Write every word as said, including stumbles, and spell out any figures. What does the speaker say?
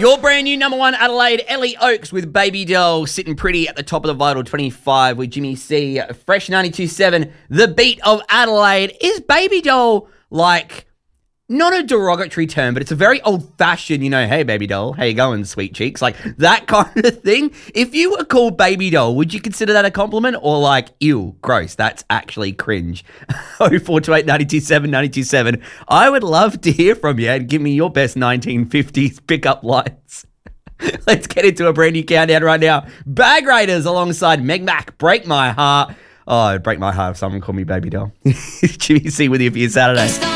Your brand new number one Adelaide, Ellie Oakes with Baby Doll, sitting pretty at the top of the Vital twenty-five with Jimmy C. Fresh ninety-two point seven, the beat of Adelaide. Is Baby Doll like... not a derogatory term, but it's a very old-fashioned, you know, hey, baby doll, how you going, sweet cheeks? Like, that kind of thing. If you were called baby doll, would you consider that a compliment or like, ew, gross, that's actually cringe? oh four two eight, nine two seven, nine two seven. I would love to hear from you and give me your best nineteen fifties pickup lines. Let's get into a brand new countdown right now. Bag Raiders alongside Meg Mac, Break My Heart. Oh, it'd break my heart if someone called me baby doll. Jimmy C with you for your Saturday.